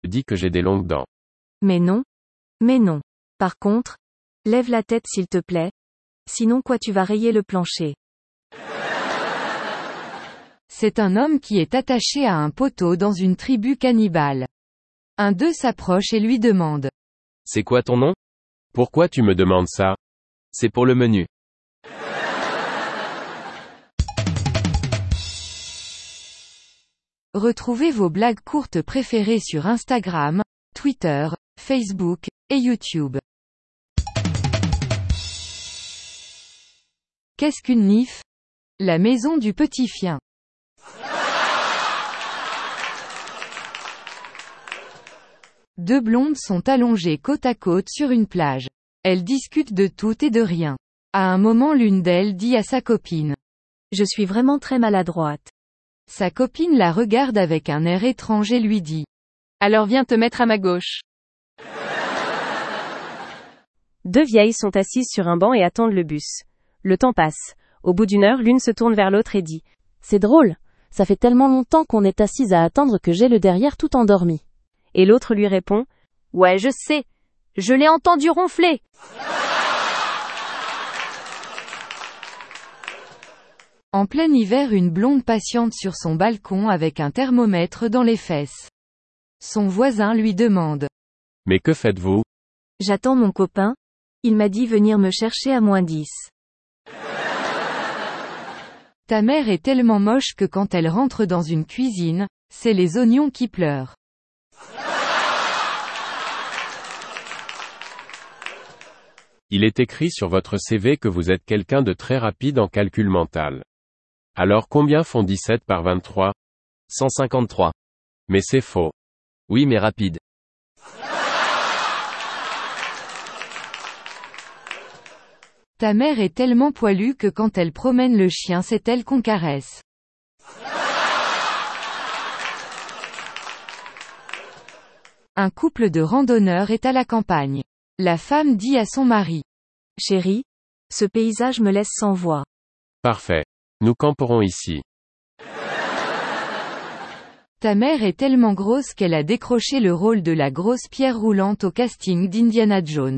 Dis que j'ai des longues dents. Mais non. Mais non. Par contre, lève la tête s'il te plaît. Sinon quoi tu vas rayer le plancher. C'est un homme qui est attaché à un poteau dans une tribu cannibale. Un d'eux s'approche et lui demande. C'est quoi ton nom? Pourquoi tu me demandes ça? C'est pour le menu. Retrouvez vos blagues courtes préférées sur Instagram, Twitter, Facebook, et YouTube. Qu'est-ce qu'une NIF? La maison du petit chien. Deux blondes sont allongées côte à côte sur une plage. Elles discutent de tout et de rien. À un moment l'une d'elles dit à sa copine. Je suis vraiment très maladroite. Sa copine la regarde avec un air étrange et lui dit. Alors viens te mettre à ma gauche. Deux vieilles sont assises sur un banc et attendent le bus. Le temps passe. Au bout d'une heure, l'une se tourne vers l'autre et dit. C'est drôle. Ça fait tellement longtemps qu'on est assises à attendre que j'ai le derrière tout endormi. Et l'autre lui répond. Ouais, je sais. Je l'ai entendu ronfler. En plein hiver, une blonde patiente sur son balcon avec un thermomètre dans les fesses. Son voisin lui demande. Mais que faites-vous? J'attends mon copain. Il m'a dit venir me chercher à -10. Ta mère est tellement moche que quand elle rentre dans une cuisine, c'est les oignons qui pleurent. Il est écrit sur votre CV que vous êtes quelqu'un de très rapide en calcul mental. Alors combien font 17 par 23? 153. Mais c'est faux. Oui mais rapide. Ta mère est tellement poilue que quand elle promène le chien c'est elle qu'on caresse. Un couple de randonneurs est à la campagne. La femme dit à son mari. Chérie, ce paysage me laisse sans voix. Parfait. Nous camperons ici. Ta mère est tellement grosse qu'elle a décroché le rôle de la grosse pierre roulante au casting d'Indiana Jones.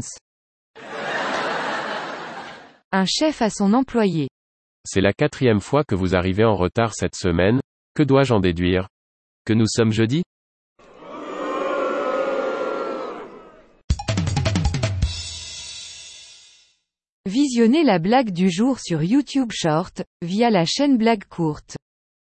Un chef à son employé. C'est la 4e fois que vous arrivez en retard cette semaine, que dois-je en déduire? Que nous sommes jeudi? Visionnez la blague du jour sur YouTube Short, via la chaîne Blague Courte.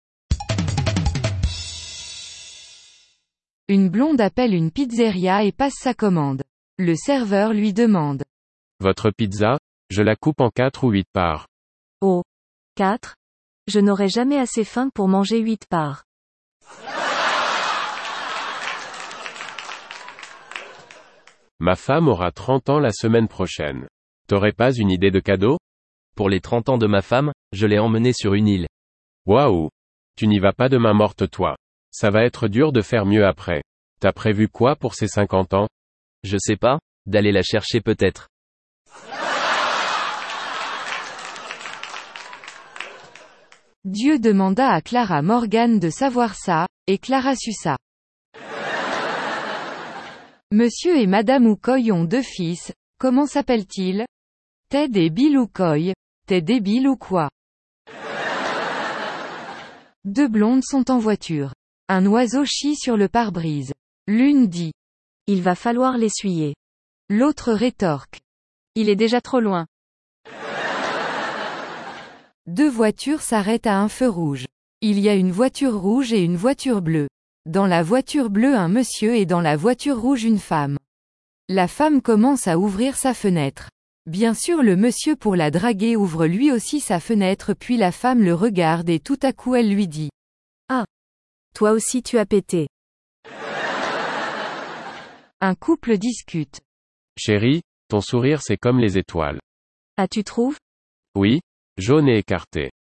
Une blonde appelle une pizzeria et passe sa commande. Le serveur lui demande. Votre pizza? Je la coupe en 4 ou 8 parts. Oh. 4? Je n'aurai jamais assez faim pour manger 8 parts. Ma femme aura 30 ans la semaine prochaine. T'aurais pas une idée de cadeau? Pour les 30 ans de ma femme, je l'ai emmenée sur une île. Waouh! Tu n'y vas pas de main morte toi. Ça va être dur de faire mieux après. T'as prévu quoi pour ses 50 ans? Je sais pas, d'aller la chercher peut-être. Dieu demanda à Clara Morgan de savoir ça, et Clara sut ça. Monsieur et Madame Oukoy ont 2 fils, comment s'appellent-ils? Ted et Bill Oukoy. T'es débile ou quoi? 2 blondes sont en voiture. Un oiseau chie sur le pare-brise. L'une dit. Il va falloir l'essuyer. L'autre rétorque. Il est déjà trop loin. 2 voitures s'arrêtent à un feu rouge. Il y a une voiture rouge et une voiture bleue. Dans la voiture bleue un monsieur et dans la voiture rouge une femme. La femme commence à ouvrir sa fenêtre. Bien sûr le monsieur pour la draguer ouvre lui aussi sa fenêtre puis la femme le regarde et tout à coup elle lui dit. Ah. Toi aussi tu as pété. Un couple discute. Chérie, ton sourire c'est comme les étoiles. Ah tu trouves? Oui, jaune et écarté.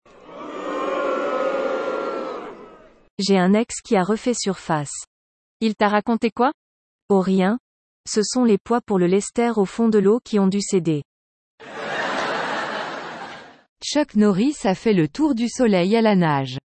J'ai un ex qui a refait surface. Il t'a raconté quoi? Oh rien. Ce sont les poids pour le lester au fond de l'eau qui ont dû céder. Chuck Norris a fait le tour du soleil à la nage.